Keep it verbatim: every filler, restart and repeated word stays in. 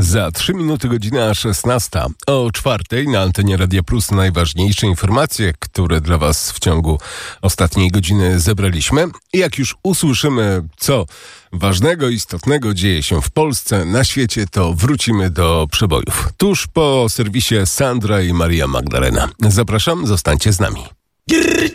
Za trzy minuty godzina szesnasta. O czwartej na antenie Radia Plus najważniejsze informacje, które dla Was w ciągu ostatniej godziny zebraliśmy. I jak już usłyszymy, co ważnego, istotnego dzieje się w Polsce, na świecie, to wrócimy do przebojów. Tuż po serwisie Sandra i Maria Magdalena. Zapraszam, zostańcie z nami.